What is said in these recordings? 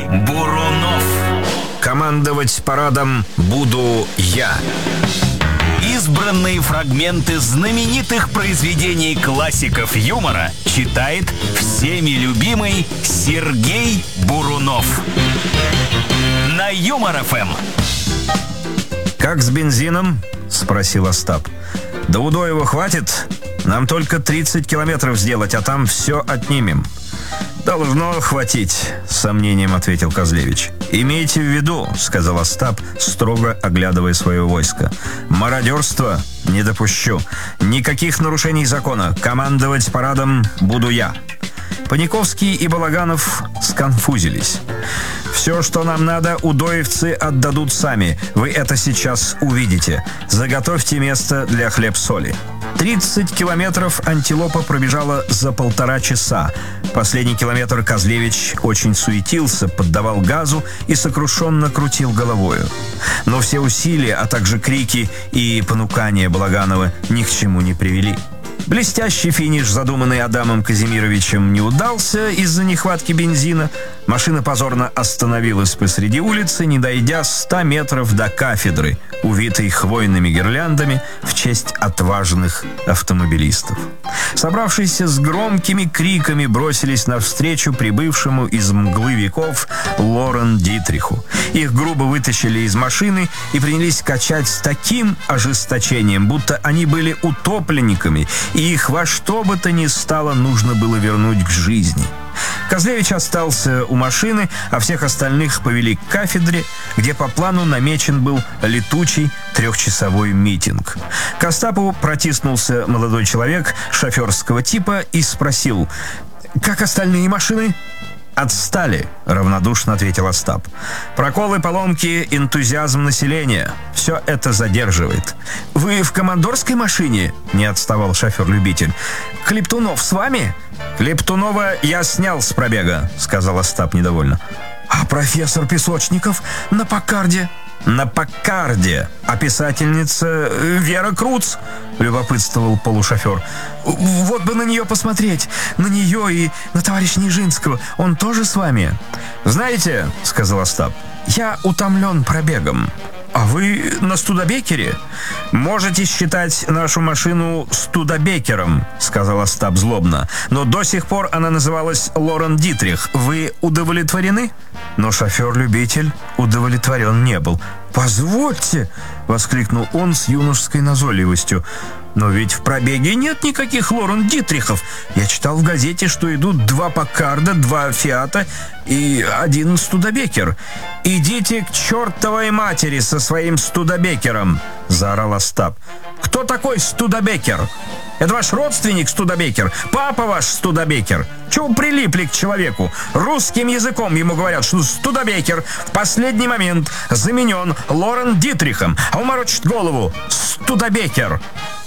Бурунов. Командовать парадом буду я. Избранные фрагменты знаменитых произведений классиков юмора читает всеми любимый Сергей Бурунов. На Юмор-ФМ. «Как с бензином?» — спросил Остап. «До Удоева хватит? Нам только 30 километров сделать, а там все отнимем». «Должно хватить», — с сомнением ответил Козлевич. «Имейте в виду», — сказал Остап, строго оглядывая свое войско. «Мародерство не допущу. Никаких нарушений закона. Командовать парадом буду я». Паниковский и Балаганов сконфузились. «Все, что нам надо, удоевцы отдадут сами. Вы это сейчас увидите. Заготовьте место для хлеб-соли». 30 километров антилопа пробежала за 1,5 часа. Последний километр Козлевич очень суетился, поддавал газу и сокрушенно крутил головою. Но все усилия, а также крики и понукания Балаганова ни к чему не привели. Блестящий финиш, задуманный Адамом Казимировичем, не удался из-за нехватки бензина. Машина позорно остановилась посреди улицы, не дойдя 100 метров до кафедры, увитой хвойными гирляндами в честь отважных автомобилистов. Собравшиеся с громкими криками бросились навстречу прибывшему из мглы веков Лорен Дитриху. Их грубо вытащили из машины и принялись качать с таким ожесточением, будто они были утопленниками, и их во что бы то ни стало нужно было вернуть к жизни. Козлевич остался у машины, а всех остальных повели к кафедре, где по плану намечен был летучий 3-часовой митинг. К Остапу протиснулся молодой человек шоферского типа и спросил: «Как остальные машины?» «Отстали», — равнодушно ответил Остап. «Проколы, поломки, энтузиазм населения — все это задерживает». «Вы в командорской машине?» — не отставал шофер-любитель. «Клептунов с вами?» «Клептунова я снял с пробега», — сказал Остап недовольно. «А профессор Песочников на Паккарде?» «На Паккарде. А писательница Вера Круц?» — любопытствовал полушофер. «Вот бы на нее посмотреть. На нее и на товарища Нижинского. Он тоже с вами?» «Знаете, — сказал Остап, — я утомлен пробегом». «А вы на Студебекере?» «Можете считать нашу машину Студебекером», — сказал Остап злобно. «Но до сих пор она называлась Лорен Дитрих. Вы удовлетворены?» Но шофер-любитель удовлетворен не был. «Позвольте!» — воскликнул он с юношеской назойливостью. «Но ведь в пробеге нет никаких Лорен Дитрихов. Я читал в газете, что идут 2 Паккарда, 2 Фиата и 1 Студебекер». «Идите к чертовой матери со своим Студебекером!» — заорал Остап. «Кто такой Студебекер? Это ваш родственник Студебекер? Папа ваш Студебекер? Чего прилипли к человеку? Русским языком ему говорят, что Студебекер в последний момент заменен Лорен Дитрихом, а он морочит голову. Студебекер!»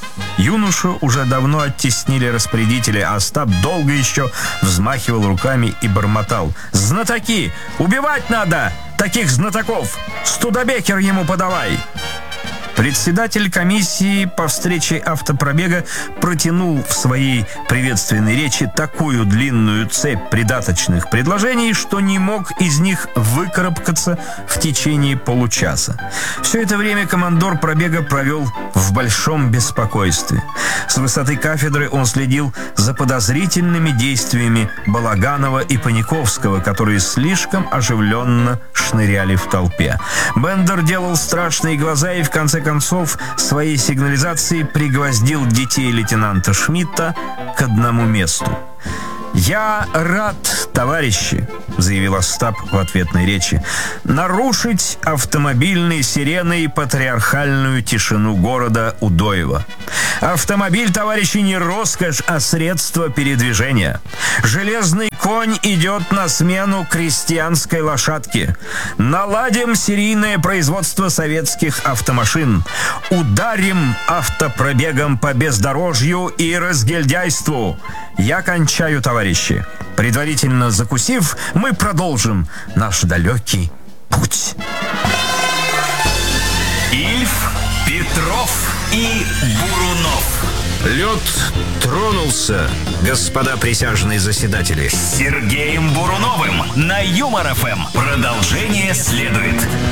Юношу уже давно оттеснили распорядители, а Остап долго еще взмахивал руками и бормотал: «Знатоки! Убивать надо! Таких знатоков! Студебекер ему подавай!» Председатель комиссии по встрече автопробега протянул в своей приветственной речи такую длинную цепь придаточных предложений, что не мог из них выкарабкаться в течение получаса. Все это время командор пробега провел в большом беспокойстве. С высоты кафедры он следил за подозрительными действиями Балаганова и Паниковского, которые слишком оживленно шныряли в толпе. Бендер делал страшные глаза и в конце концов своей сигнализацией пригвоздил детей лейтенанта Шмидта к одному месту. «Я рад, товарищи», — заявил Остап в ответной речи, «нарушить автомобильной сиреной патриархальную тишину города Удоева. Автомобиль, товарищи, не роскошь, а средство передвижения. Железный конь идет на смену крестьянской лошадке. Наладим серийное производство советских автомашин. Ударим автопробегом по бездорожью и разгильдяйству. Я кончаю, товарищи. Предварительно закусив, мы продолжим наш далекий путь». Ильф, Петров и Бурунов. Лед тронулся, господа присяжные заседатели. С Сергеем Буруновым на Юмор ФМ. Продолжение следует.